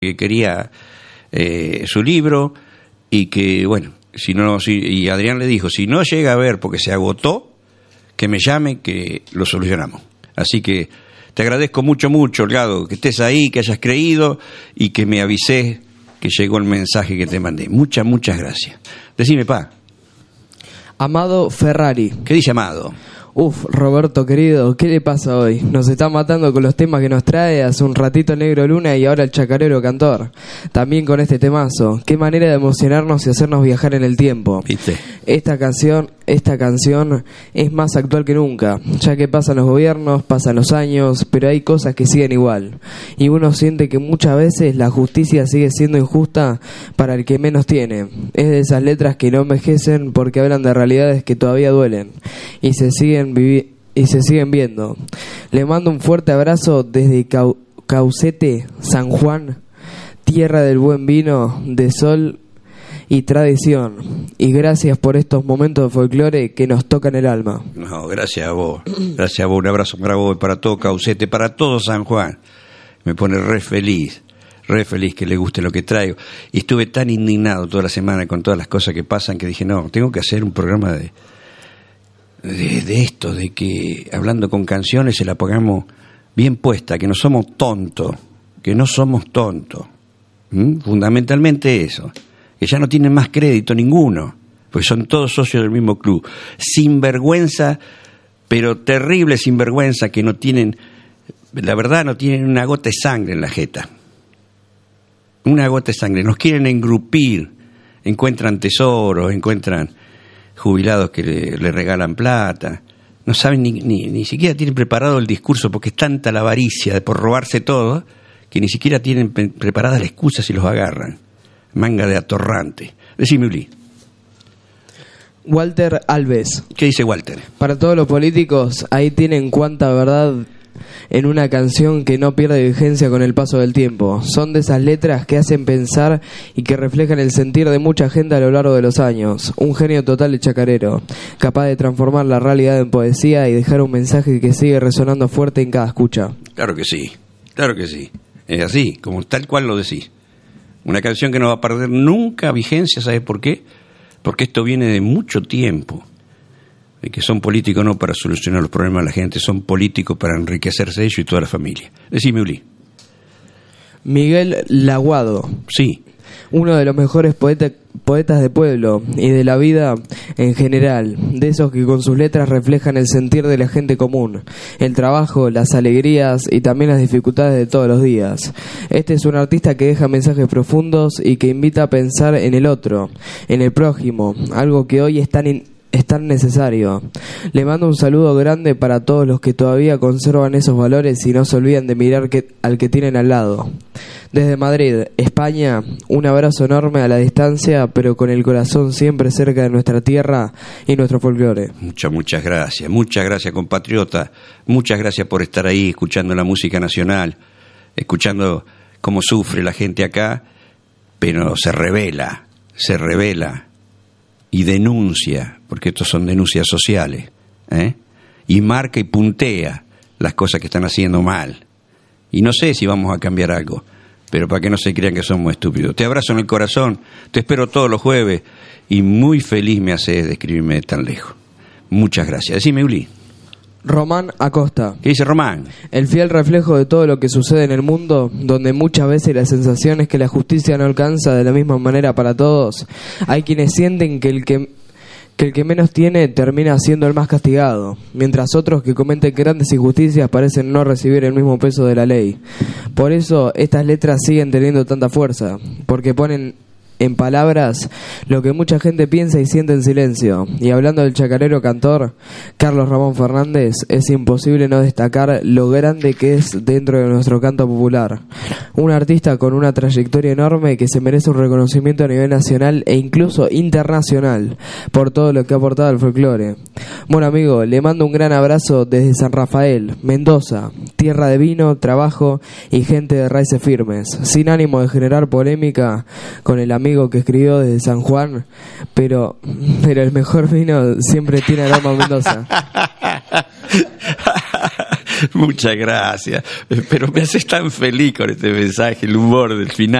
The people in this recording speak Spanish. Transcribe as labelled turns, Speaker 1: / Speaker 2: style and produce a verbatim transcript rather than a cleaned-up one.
Speaker 1: que quería eh, su libro y que, bueno, si no, si, y Adrián le dijo, si no llega a ver porque se agotó, que me llame, que lo solucionamos. Así que te agradezco mucho, mucho, Holgado, que estés ahí, que hayas creído y que me avisés que llegó el mensaje que te mandé. Muchas, muchas gracias. Decime, pa.
Speaker 2: Amado Ferrari.
Speaker 1: ¿Qué dice Amado?
Speaker 2: Uf, Roberto querido, ¿qué le pasa hoy? Nos está matando con los temas que nos trae, hace un ratito el Negro Luna y ahora el Chacarero Cantor. También con este temazo. Qué manera de emocionarnos y hacernos viajar en el tiempo.
Speaker 1: ¿Viste?
Speaker 2: Esta canción, esta canción es más actual que nunca, ya que pasan los gobiernos, pasan los años, pero hay cosas que siguen igual. Y uno siente que muchas veces la justicia sigue siendo injusta para el que menos tiene. Es de esas letras que no envejecen porque hablan de realidades que todavía duelen y se siguen vivi- y se siguen viendo. Le mando un fuerte abrazo desde Cau- Caucete, San Juan, tierra del buen vino, de sol y tradición. Y gracias por estos momentos de folclore que nos tocan el alma.
Speaker 1: No, gracias a vos. Gracias a vos. Un abrazo para vos, para todo Caucete, para todo San Juan. Me pone re feliz, re feliz que le guste lo que traigo. Y estuve tan indignado toda la semana con todas las cosas que pasan que dije, no, tengo que hacer un programa de, de, de esto, de que hablando con canciones se la pongamos bien puesta, que no somos tontos, que no somos tontos. ¿Mm? Fundamentalmente eso. Que ya no tienen más crédito ninguno, porque son todos socios del mismo club. Sinvergüenza, pero terrible sinvergüenza, que no tienen, la verdad, no tienen una gota de sangre en la jeta. Una gota de sangre. Nos quieren engrupir, encuentran tesoros, encuentran jubilados que le, le regalan plata. No saben ni, ni, ni siquiera tienen preparado el discurso, porque es tanta la avaricia de por robarse todo, que ni siquiera tienen pre- preparada la excusa si los agarran. Manga de atorrante. Decime, Uli.
Speaker 2: Walter Alves.
Speaker 1: ¿Qué dice Walter?
Speaker 2: Para todos los políticos, ahí tienen cuánta verdad en una canción que no pierde vigencia con el paso del tiempo. Son de esas letras que hacen pensar y que reflejan el sentir de mucha gente a lo largo de los años. Un genio total de chacarero, capaz de transformar la realidad en poesía y dejar un mensaje que sigue resonando fuerte en cada escucha.
Speaker 1: Claro que sí, claro que sí. Es así, como tal cual lo decís. Una canción que no va a perder nunca vigencia, ¿sabes por qué? Porque esto viene de mucho tiempo. De que son políticos no para solucionar los problemas de la gente, son políticos para enriquecerse ellos y toda la familia. Decime, Uli.
Speaker 2: Miguel Laguado.
Speaker 1: Sí.
Speaker 2: Uno de los mejores poeta, poetas de pueblo y de la vida en general, de esos que con sus letras reflejan el sentir de la gente común, el trabajo, las alegrías y también las dificultades de todos los días. Este es un artista que deja mensajes profundos y que invita a pensar en el otro, en el prójimo, algo que hoy es tan in- es tan necesario. Le mando un saludo grande para todos los que todavía conservan esos valores y no se olvidan de mirar que, al que tienen al lado. Desde Madrid, España, un abrazo enorme a la distancia, pero con el corazón siempre cerca de nuestra tierra y nuestro folclore.
Speaker 1: Muchas, muchas gracias. Muchas gracias, compatriota. Muchas gracias por estar ahí escuchando la música nacional, escuchando cómo sufre la gente acá, pero se revela, se revela y denuncia, porque estos son denuncias sociales, ¿eh? Y marca y puntea las cosas que están haciendo mal. Y no sé si vamos a cambiar algo, pero para que no se crean que somos estúpidos. Te abrazo en el corazón, te espero todos los jueves y muy feliz me haces de escribirme de tan lejos. Muchas gracias. Decime, Uli.
Speaker 2: Román Acosta.
Speaker 1: ¿Qué dice Román?
Speaker 2: El fiel reflejo de todo lo que sucede en el mundo, donde muchas veces la sensación es que la justicia no alcanza de la misma manera para todos. Hay quienes sienten que el que, que el que menos tiene termina siendo el más castigado, mientras otros que cometen grandes injusticias parecen no recibir el mismo peso de la ley. Por eso estas letras siguen teniendo tanta fuerza, porque ponen en palabras lo que mucha gente piensa y siente en silencio. Y hablando del chacarero cantor Carlos Ramón Fernández, es imposible no destacar lo grande que es dentro de nuestro canto popular. Un artista con una trayectoria enorme que se merece un reconocimiento a nivel nacional e incluso internacional por todo lo que ha aportado al folclore. Bueno, amigo, le mando un gran abrazo desde San Rafael, Mendoza, tierra de vino, trabajo y gente de raíces firmes, sin ánimo de generar polémica con el amigo que escribió desde San Juan, pero pero el mejor vino siempre tiene aroma a Mendoza.
Speaker 1: Muchas gracias. Pero me haces tan feliz con este mensaje, el humor del final.